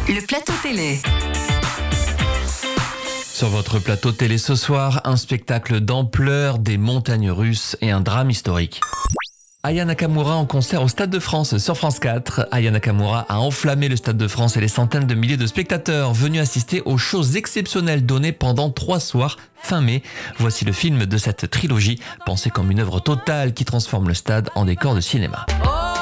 Le plateau télé. Sur votre plateau télé ce soir, un spectacle d'ampleur, des montagnes russes et un drame historique. Aya Nakamura en concert au Stade de France sur France 4. Aya Nakamura a enflammé le Stade de France et les centaines de milliers de spectateurs venus assister aux shows exceptionnels donnés pendant 3 soirs fin mai. Voici le film de cette trilogie, pensé comme une œuvre totale qui transforme le stade en décor de cinéma.